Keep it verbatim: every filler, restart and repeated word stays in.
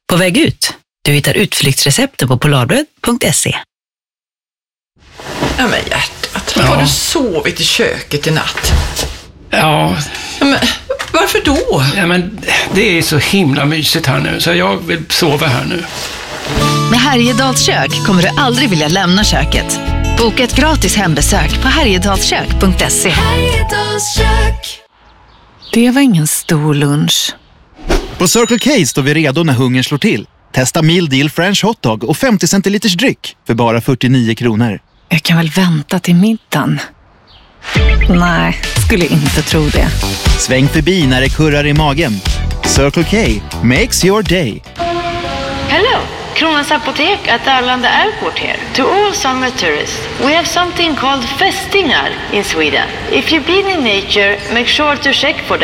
På väg ut. Du hittar utflyktsrecepten på polarbröd punkt se. Ja, men hjärtat. Ja. Har du sovit i köket i natt? Ja. Ja, men varför då? Ja, men det är så himla mysigt här nu, så jag vill sova här nu. Med Härjedals kök kommer du aldrig vilja lämna köket. Boka ett gratis hembesök på härjedalskök punkt se. Härjedals kök. Det var ingen stor lunch. På Circle K står vi redo när hungern slår till. Testa Meal Deal French Hotdog och femtio centiliters dryck för bara fyrtionio kronor. Jag kan väl vänta till middagen. Nej, skulle inte tro det. Sväng förbi när det kurrar i magen. Circle K makes your day. Hello, Kronans Apotek at Arlanda Airport here. To all summer tourists, we have something called Fästingar in Sweden. If you've been in nature, make sure to check for them.